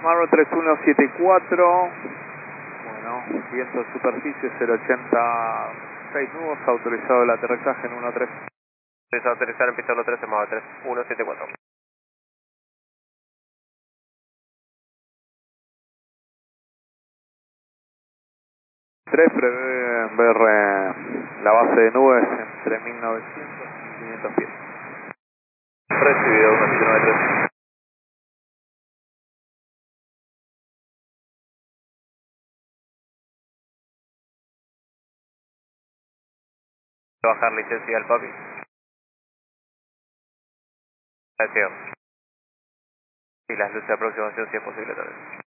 Marro 3174, bueno, viento de superficie 086 nudos, autorizado el aterrizaje en 13. Autorizado aterrizar en pista 13, Marro 3174. 3 prevé ver la base de nubes entre 1900 y 1500 pies. Recibido 1793. Bajar licencia al papi. Gracias. Y las luces de aproximación si es posible también.